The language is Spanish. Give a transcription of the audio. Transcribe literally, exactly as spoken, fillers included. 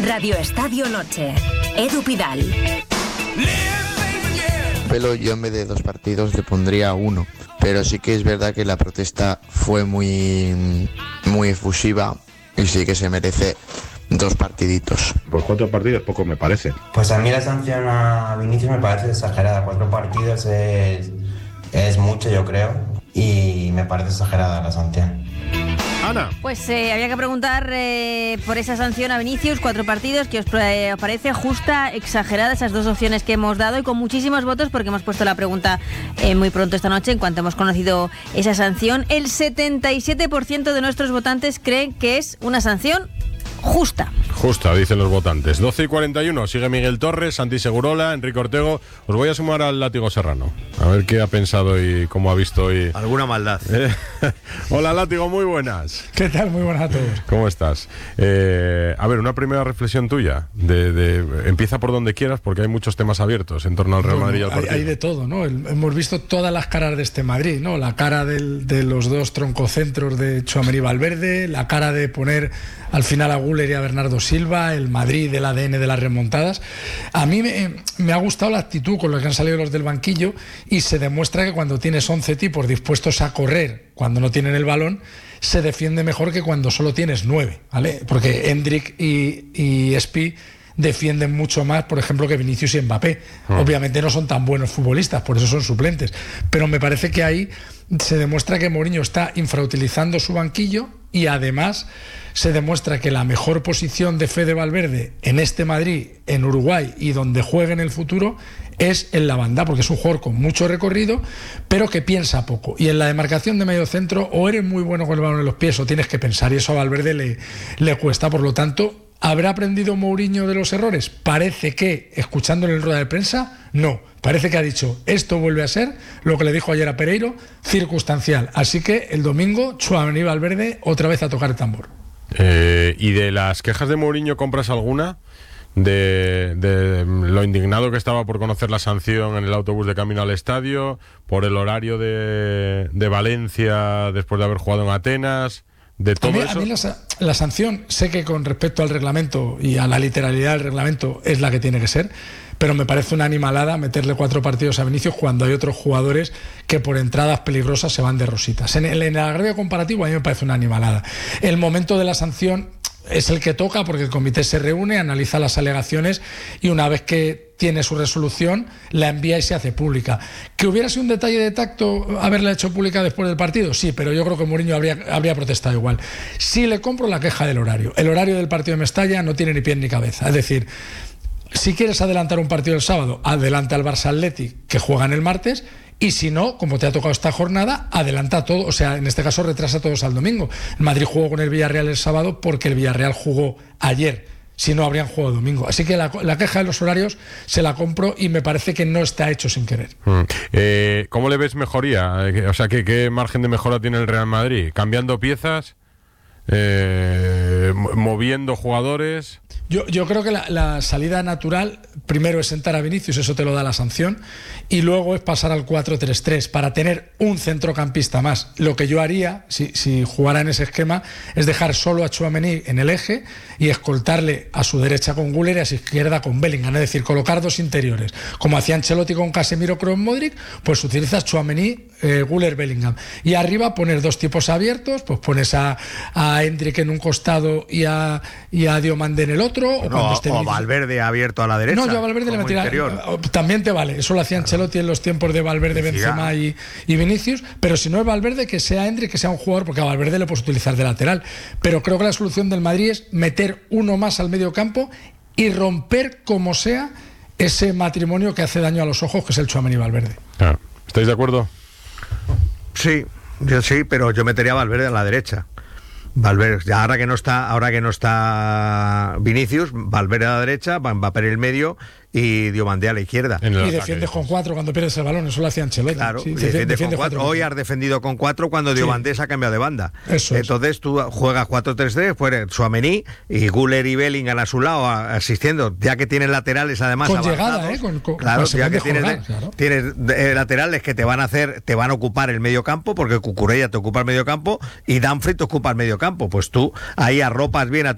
Radio Estadio Noche. Edu Pidal. Pero yo en vez de dos partidos le pondría uno. Pero sí que es verdad que la protesta fue muy, muy efusiva y sí que se merece dos partiditos. Pues cuatro partidos poco me parece. Pues a mí la sanción a Vinicius me parece exagerada. Cuatro partidos es, es mucho, yo creo, y me parece exagerada la sanción. Ana. Pues eh, había que preguntar eh, por esa sanción a Vinicius, cuatro partidos, que os eh, parece justa, exagerada, esas dos opciones que hemos dado, y con muchísimos votos, porque hemos puesto la pregunta eh, muy pronto esta noche, en cuanto hemos conocido esa sanción. El setenta y siete por ciento de nuestros votantes creen que es una sanción justa. Justa, dicen los votantes. doce y cuarenta y uno, sigue Miguel Torres, Santi Segurola, Enrique Ortego. Os voy a sumar al Látigo Serrano, a ver qué ha pensado y cómo ha visto hoy. Alguna maldad. Eh, Hola Látigo, muy buenas. ¿Qué tal? Muy buenas a todos. ¿Cómo estás? Eh, a ver, una primera reflexión tuya. De, de, empieza por donde quieras, porque hay muchos temas abiertos en torno al Real Bueno, Madrid y al hay, partido. hay de todo, ¿no? El, hemos visto todas las caras de este Madrid, ¿no? La cara del, de los dos troncocentros de Tchouaméni y Valverde, la cara de poner al final a Güler y a Bernardo Silva, el Madrid del A D N de las remontadas. A mí me, me ha gustado la actitud con la que han salido los del banquillo, y se demuestra que cuando tienes once tipos dispuestos a correr cuando no tienen el balón, se defiende mejor que cuando solo tienes nueve, ¿vale? Porque Hendrik y, y Espi defienden mucho más, por ejemplo, que Vinicius y Mbappé. Mm. Obviamente no son tan buenos futbolistas, por eso son suplentes, pero me parece que ahí se demuestra que Mourinho está infrautilizando su banquillo, y además se demuestra que la mejor posición de Fede Valverde en este Madrid, en Uruguay y donde juegue en el futuro, es en la banda, porque es un jugador con mucho recorrido, pero que piensa poco. Y en la demarcación de medio centro, o eres muy bueno con el balón en los pies o tienes que pensar, y eso a Valverde le, le cuesta. Por lo tanto, ¿habrá aprendido Mourinho de los errores? Parece que, escuchándole en rueda de prensa, no. Parece que ha dicho, esto vuelve a ser lo que le dijo ayer a Pereiro, circunstancial. Así que el domingo, Tchouaméni y Valverde otra vez a tocar el tambor. Eh, ¿Y de las quejas de Mourinho compras alguna? De, de lo indignado que estaba por conocer la sanción en el autobús de camino al estadio, por el horario de, de Valencia después de haber jugado en Atenas, de todo a mí, eso. A mí la, la sanción, sé que con respecto al reglamento y a la literalidad del reglamento es la que tiene que ser, pero me parece una animalada meterle cuatro partidos a Vinicius cuando hay otros jugadores que por entradas peligrosas se van de rositas. En el, en el agravio comparativo a mí me parece una animalada. El momento de la sanción es el que toca, porque el comité se reúne, analiza las alegaciones y una vez que tiene su resolución la envía y se hace pública. ¿Que hubiera sido un detalle de tacto haberla hecho pública después del partido? Sí, pero yo creo que Mourinho habría, habría protestado igual. Sí le compro la queja del horario. El horario del partido de Mestalla no tiene ni pie ni cabeza. Es decir, si quieres adelantar un partido el sábado, adelanta al Barça Athletic, que juegan el martes, y si no, como te ha tocado esta jornada, adelanta todo, o sea, en este caso retrasa todos al domingo. El Madrid jugó con el Villarreal el sábado porque el Villarreal jugó ayer, si no habrían jugado domingo. Así que la, la queja de los horarios se la compro y me parece que no está hecho sin querer. Mm. Eh, ¿Cómo le ves mejoría? O sea, ¿qué, qué margen de mejora tiene el Real Madrid? ¿Cambiando piezas? Eh, moviendo jugadores. Yo, yo creo que la, la salida natural primero es sentar a Vinicius, eso te lo da la sanción, y luego es pasar al cuatro tres tres para tener un centrocampista más. Lo que yo haría, si, si jugara en ese esquema, es dejar solo a Tchouaméni en el eje y escoltarle a su derecha con Güler y a su izquierda con Bellingham, es decir, colocar dos interiores. Como hacía Ancelotti con Casemiro, Kroos, Modric, pues utilizas Tchouaméni, eh, Güler, Bellingham. Y arriba poner dos tipos abiertos, pues pones a, a Hendrik en un costado y a, y a Diomandé en el otro. O, no, o a Valverde abierto a la derecha. No, yo a Valverde le metía también te vale, eso lo hacía Ancelotti en los tiempos de Valverde, Benzema y, y Vinicius, pero si no es Valverde, que sea Hendrik, que sea un jugador, porque a Valverde le puedes utilizar de lateral, pero creo que la solución del Madrid es meter uno más al medio campo y romper como sea ese matrimonio que hace daño a los ojos, que es el Tchouaméni y Valverde. Ah, ¿estáis de acuerdo? Sí, yo sí, pero yo metería a Valverde a la derecha. Valverde, ahora que no está, ahora que no está Vinicius, Valverde a la derecha, Mbappé en el medio y Diomandé a la izquierda. Y ataque, defiendes con cuatro cuando pierdes el balón, eso lo hacía Ancelotti. Claro, sí, defiendes, defiendes con cuatro. Hoy has defendido con cuatro cuando Diomandé sí. se ha cambiado de banda. Eso Entonces es. tú juegas cuatro tres tres, pues Tchouaméni y Güler y Bellingham a su lado asistiendo, ya que tienes laterales además con avanzados. Llegada, ¿eh? Con, con, claro, ya que jugar, tienes, claro. tienes eh, laterales que te van a hacer, te van a ocupar el medio campo, porque Cucurella te ocupa el medio campo y Dumfries te ocupa el medio campo. Pues tú ahí arropas bien a